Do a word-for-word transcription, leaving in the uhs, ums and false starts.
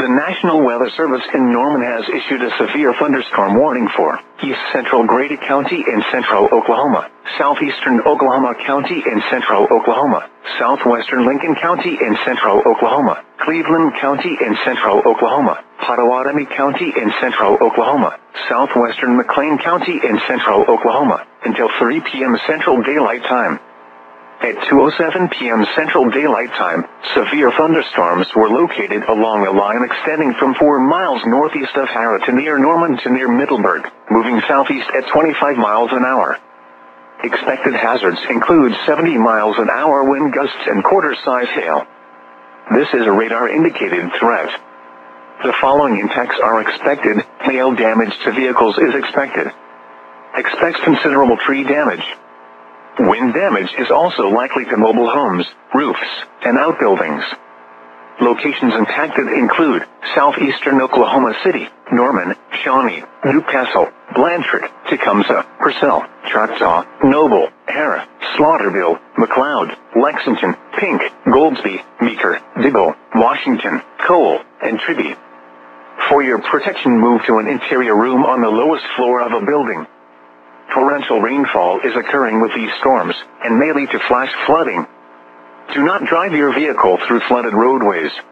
The National Weather Service in Norman has issued a severe thunderstorm warning for East Central Grady County in central Oklahoma, Southeastern Oklahoma County in central Oklahoma, Southwestern Lincoln County in central Oklahoma, Cleveland County in central Oklahoma, Pottawatomie County in central Oklahoma, Southwestern McLean County in central Oklahoma, until three p m Central Daylight Time. At two oh seven p m Central Daylight Time, severe thunderstorms were located along a line extending from four miles northeast of Harrah to near Norman to near Middleburg, moving southeast at twenty-five miles an hour. Expected hazards include seventy miles an hour wind gusts and quarter-size hail. This is a radar-indicated threat. The following impacts are expected. Hail damage to vehicles is expected. Expects considerable tree damage. Wind damage is also likely to mobile homes, roofs, and outbuildings. Locations impacted include southeastern Oklahoma City, Norman, Shawnee, Newcastle, Blanchard, Tecumseh, Purcell, Choctaw, Noble, Harrah, Slaughterville, McLeod, Lexington, Pink, Goldsby, Meeker, Diggle, Washington, Cole, and Tribby. For your protection, move to an interior room on the lowest floor of a building. Torrential rainfall is occurring with these storms, and may lead to flash flooding. Do not drive your vehicle through flooded roadways.